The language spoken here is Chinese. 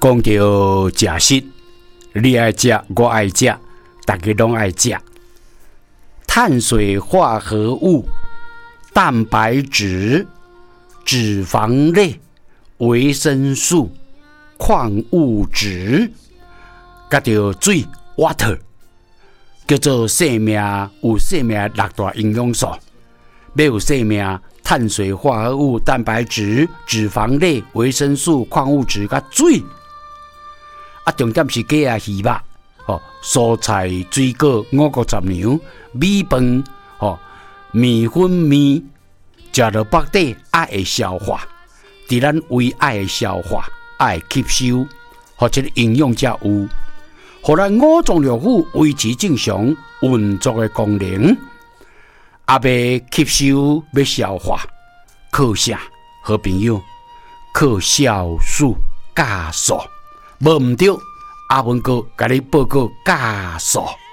讲到食食，你爱食，我爱食，大家拢爱食。碳水化合物、蛋白质、脂肪类、维生素、矿物质，甲着水 water， 叫做生命有生命六大营养素。要有生命，碳水化合物、蛋白质、脂肪类、维生素、矿物质甲水。重点是鸡啊、鱼肉、蔬菜、水果、五谷杂粮、米饭、面粉面，食到腹底爱会消化，伫咱胃爱会消化，爱吸收，这个营养才有，互咱五脏六腑维持正常运作的功能。要吸收，要消化，靠啥？好朋友，靠酵素、酵素。无毋对，阿文哥甲你报告酵素。